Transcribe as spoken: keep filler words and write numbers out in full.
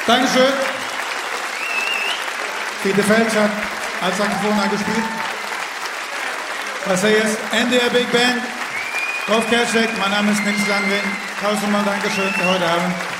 Dankeschön. Peter Felsch hat als Saxophon angespielt. Was jetzt? N D R Big Band. Rolf Kerschek, mein Name ist Nils Landgren. Tausendmal Dankeschön für heute Abend.